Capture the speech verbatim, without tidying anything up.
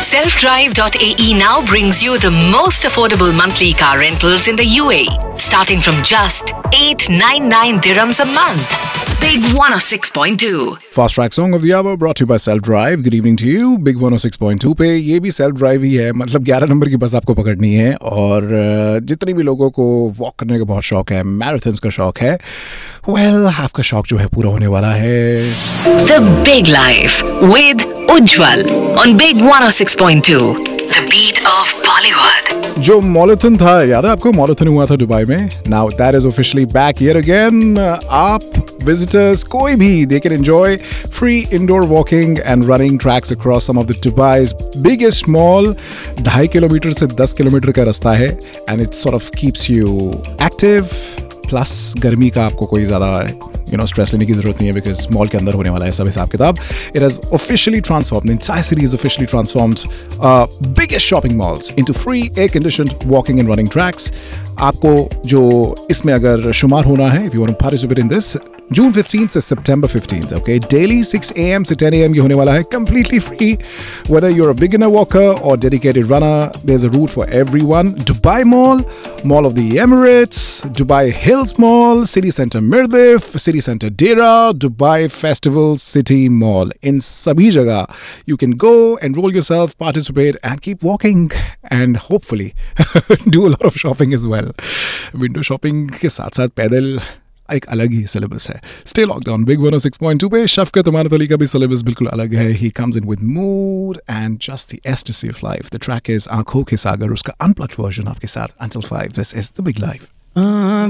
self drive dot a e now brings you the most affordable monthly car rentals in the U A E, starting from just eight hundred ninety-nine dirhams a month. Big one oh six point two. Fast track song of the our brought you by self drive. Good evening to you. Big one O six point two पे ये भी self drive ही है. मतलब ग्यारह number की बस आपको पकड़नी है. और जितने भी लोगों को वॉक करने का बहुत शौक है, मैराथन्स का शौक है, वेल well, आपका शौक जो है पूरा होने वाला है. The Big Life with Ujjwal on Big one oh six point two. The beat of Bollywood. जो मॉलेथन था, याद है आपको? मॉलेथन हुआ था दुबई में. Now that is officially back here again. आप visitors, कोई भी, they can enjoy free indoor walking and running tracks across some of the Dubai's biggest mall. ढाई किलोमीटर से दस किलोमीटर का रास्ता है and it sort of keeps you active. Plus गर्मी का आपको कोई ज़्यादा यू नो स्ट्रेस लेने की जरूरत नहीं है बिकॉज मॉल के अंदर होने वाला है सब हिसाब किताब. It has officially transformed, the entire city is officially transformed biggest shopping malls into free air conditioned walking and running tracks. आपको जो इसमें अगर शुमार होना है, if you want to participate in this, June fifteenth से सितंबर fifteenth, okay, daily six A M से ten A M ये होने वाला है. Completely free. Whether you are a beginner walker और dedicated runner, there is a root for everyone. Dubai mall, mall of the Emirates, Dubai hills mall, city centre मिर्दिफ, city centre Dera, Dubai festival city mall. इन सभी जगह you can go, enroll yourself, participate and keep walking and hopefully do a lot of shopping as well. Window shopping के साथ साथ पैदल एक अलग ही syllabus है. Stay lockdown. Big one ओ six point two पे शफकत अमानत अली का भी सिलेबस बिल्कुल अलग है. He comes in with mood and just the एस्टेसी of life. The track is आंखों के सागर, उसका अनप्लग्ड वर्जन आपके साथ until five. This is the big life.